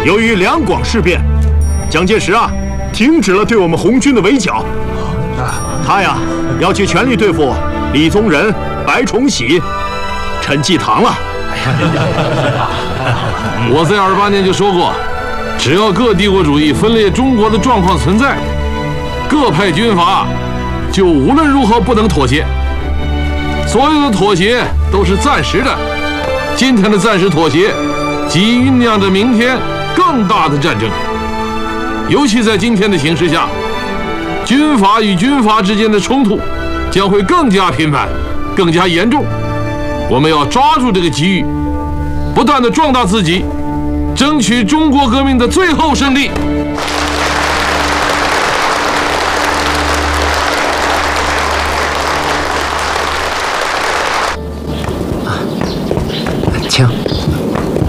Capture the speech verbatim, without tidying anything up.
由于两广事变，蒋介石啊，停止了对我们红军的围剿。他呀，要去全力对付李宗仁、白崇禧、陈济棠了。 我在二八年就说过，只要各帝国主义分裂中国的状况存在，各派军阀就无论如何不能妥协。所有的妥协都是暂时的，今天的暂时妥协，即酝酿着明天更大的战争。尤其在今天的形势下，军阀与军阀之间的冲突将会更加频繁，更加严重。我们要抓住这个机遇，不断地壮大自己，争取中国革命的最后胜利。